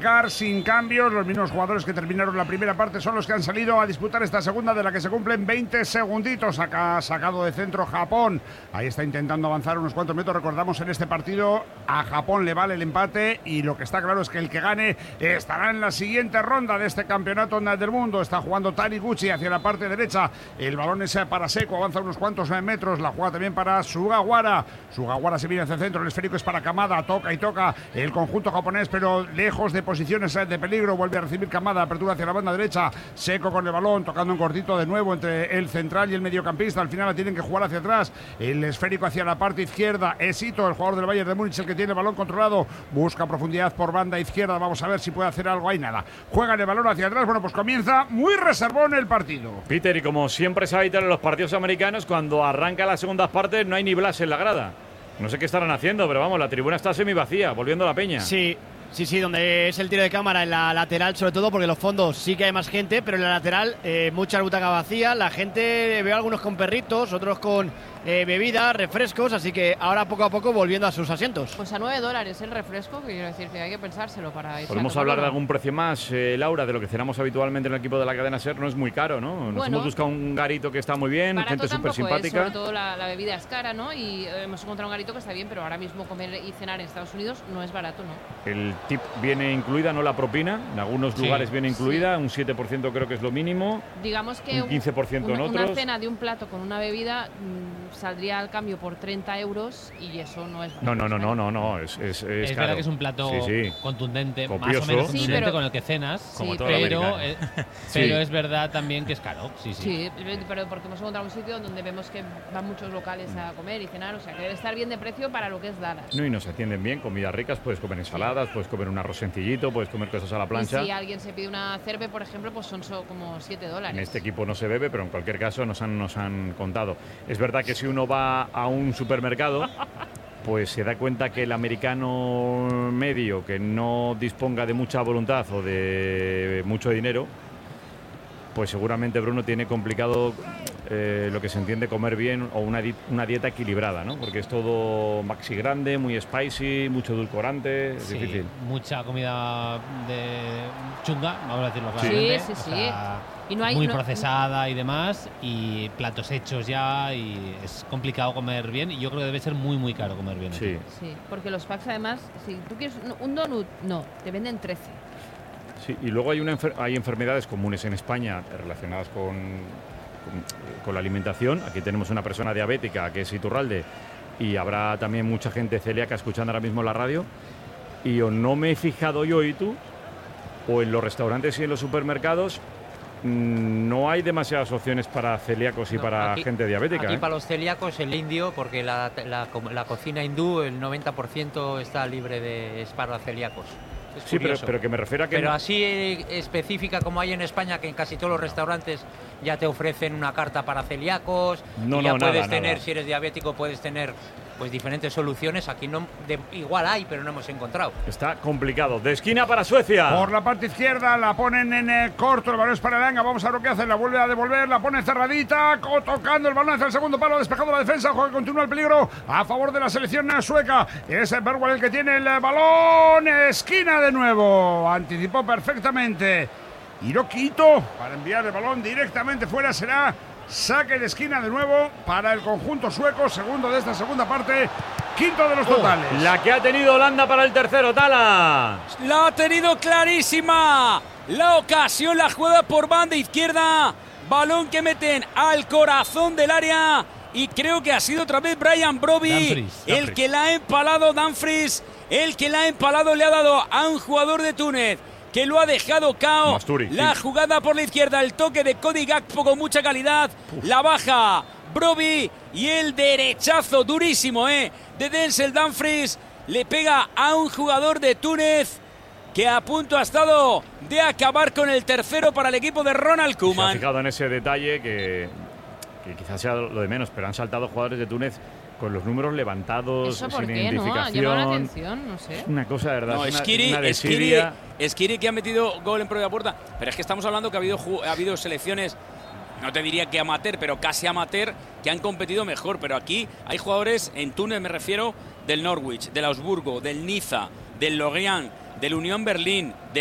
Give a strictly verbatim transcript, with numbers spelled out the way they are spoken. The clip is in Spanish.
Sin cambios, los mismos jugadores que terminaron la primera parte son los que han salido a disputar esta segunda, de la que se cumplen veinte segunditos. Acá sacado de centro Japón, ahí está intentando avanzar unos cuantos metros. Recordamos, en este partido a Japón le vale el empate, y lo que está claro es que el que gane estará en la siguiente ronda de este campeonato del mundo. Está jugando Taniguchi hacia la parte derecha, el balón es para Seko, avanza unos cuantos metros, la juega también para Sugawara. Sugawara se viene hacia el centro, el esférico es para Kamada, toca y toca el conjunto japonés, pero lejos de posiciones de peligro. Vuelve a recibir Kamada, apertura hacia la banda derecha, Seko con el balón, tocando en cortito de nuevo entre el central y el mediocampista. Al final la tienen que jugar hacia atrás, el esférico hacia la parte izquierda. Es Ito, el jugador del Bayern de Múnich, el que tiene el balón controlado, busca profundidad por banda izquierda. Vamos a ver si puede hacer algo ahí. Nada, juegan el balón hacia atrás. Bueno, pues comienza muy reservón el partido, Peter, y como siempre se habita en los partidos americanos, cuando arranca las segundas partes no hay ni Blas en la grada. No sé qué estarán haciendo, pero vamos, la tribuna está semi vacía, volviendo a la peña. Sí. Sí, sí, donde es el tiro de cámara, en la lateral sobre todo, porque en los fondos sí que hay más gente, pero en la lateral eh, mucha butaca vacía, la gente, veo algunos con perritos, otros con eh, bebidas, refrescos, así que ahora poco a poco volviendo a sus asientos. Pues a nueve dólares el refresco, que quiero decir que hay que pensárselo para ir. ¿Podemos hablar de algún precio más, eh, Laura, de lo que cenamos habitualmente en el equipo de la cadena SER? No es muy caro, ¿no? Nos bueno, hemos buscado un garito que está muy bien, gente súper simpática. Sobre todo la, la bebida es cara, ¿no? Y eh, hemos encontrado un garito que está bien, pero ahora mismo comer y cenar en Estados Unidos no es barato, ¿no? El tip viene incluida, no la propina. En algunos sí, lugares viene incluida, sí. Un siete por ciento creo que es lo mínimo. Digamos que un quince por ciento un, en una, otros. Una cena de un plato con una bebida mmm, saldría al cambio por treinta euros y eso no es barato. No, no, no, no, no, no, es, es, es, es caro. verdad que es un plato sí, sí. contundente, copioso. Más o menos contundente, sí, pero, con el que cenas, sí, como todo pero, eh, pero sí. Es verdad también que es caro. Sí, sí. Sí, pero porque hemos encontrado un sitio donde vemos que van muchos locales a comer y cenar, o sea que debe estar bien de precio para lo que es Dallas. No, y nos atienden bien, comidas ricas, puedes comer ensaladas, sí. Puedes comer un arroz sencillito, puedes comer cosas a la plancha. Y si alguien se pide una cerve, por ejemplo, pues son so, como siete dólares. En este equipo no se bebe, pero en cualquier caso nos han, nos han contado. Es verdad que si uno va a un supermercado, pues se da cuenta que el americano medio, que no disponga de mucha voluntad o de mucho dinero, pues seguramente Bruno tiene complicado eh, lo que se entiende comer bien o una, di una dieta equilibrada, ¿no? Porque es todo maxi grande, muy spicy, mucho edulcorante, es sí, difícil. Mucha comida de chunga, vamos a decirlo Sí, claramente. sí, sí. O sea, y no hay, muy no, procesada y demás, y platos hechos ya, y es complicado comer bien, y yo creo que debe ser muy, muy caro comer bien. Sí, sí, porque los packs además, si tú quieres un donut, no, te venden trece. Sí, y luego hay, una enfer hay enfermedades comunes en España relacionadas con, con, con la alimentación. Aquí tenemos una persona diabética que es Iturralde, y habrá también mucha gente celíaca escuchando ahora mismo la radio, y o no me he fijado yo y tú, o en los restaurantes y en los supermercados no hay demasiadas opciones para celíacos y no, para aquí, gente diabética. Aquí ¿eh? Para los celíacos el indio, porque la, la, la cocina hindú, el noventa por ciento está libre de es para celíacos. Es sí, pero, pero que me refiero a que... Pero no... así específica como hay en España, que en casi todos los restaurantes ya te ofrecen una carta para celíacos, no, y ya no, puedes nada, tener, nada. Si eres diabético, puedes tener pues diferentes soluciones. Aquí no, de, igual hay, pero no hemos encontrado. Está complicado. De esquina para Suecia. Por la parte izquierda la ponen en el corto, el balón es para Elanga. Vamos a ver lo que hace, la vuelve a devolver, la pone cerradita, tocando el balón hacia el segundo palo, despejado la defensa, juega, continúa el peligro a favor de la selección sueca. Es Bergwall el que tiene el balón, esquina de nuevo, anticipó perfectamente Hiroki Ito para enviar el balón directamente fuera. Será saque de esquina de nuevo para el conjunto sueco, segundo de esta segunda parte, quinto de los oh, totales. La que ha tenido Holanda para el tercero, Tala. La ha tenido clarísima. La ocasión, la jugada por banda izquierda. Balón que meten al corazón del área. Y creo que ha sido otra vez Brian Brobbey Dumfries, el Dumfries. que la ha empalado, Dumfries, el que la ha empalado, le ha dado a un jugador de Túnez que lo ha dejado cao. Masturi, la sí. jugada por la izquierda, el toque de Cody Gakpo con mucha calidad. Uf. La baja Brobbey y el derechazo durísimo ¿eh? de Denzel Dumfries. Le pega a un jugador de Túnez que a punto ha estado de acabar con el tercero para el equipo de Ronald Koeman. Se ha fijado en ese detalle que, que quizás sea lo de menos, pero han saltado jugadores de Túnez con los números levantados, ¿Eso por sin qué, identificación. ¿no? Ha llamado la atención, no sé. Es una cosa, de verdad. No, es una, Skiri, una Skiri, Skiri que ha metido gol en propia puerta. Pero es que estamos hablando que ha habido, ha habido selecciones, no te diría que amateur, pero casi amateur, que han competido mejor. Pero aquí hay jugadores, en Túnez me refiero, del Norwich, del Augsburgo, del Niza, del Lorient, del Unión Berlín,